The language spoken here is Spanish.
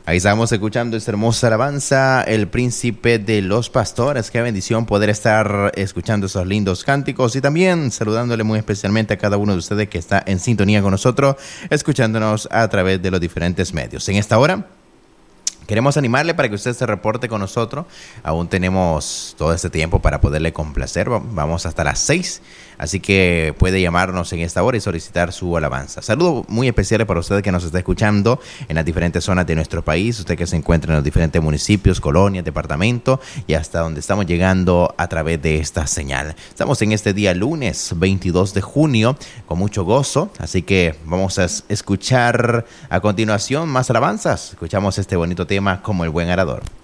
Ahí estamos escuchando esta hermosa alabanza, El Príncipe de los Pastores. Qué bendición poder estar escuchando esos lindos cánticos y también saludándole muy especialmente a cada uno de ustedes que está en sintonía con nosotros, escuchándonos a través de los diferentes medios. En esta hora queremos animarle para que usted se reporte con nosotros. Aún tenemos todo este tiempo para poderle complacer. Vamos hasta las 6. Así que puede llamarnos en esta hora y solicitar su alabanza. Saludos muy especiales para usted que nos está escuchando en las diferentes zonas de nuestro país. Usted que se encuentra en los diferentes municipios, colonias, departamentos y hasta donde estamos llegando a través de esta señal. Estamos en este día lunes 22 de junio con mucho gozo. Así que vamos a escuchar a continuación más alabanzas. Escuchamos este bonito tema como el buen arador.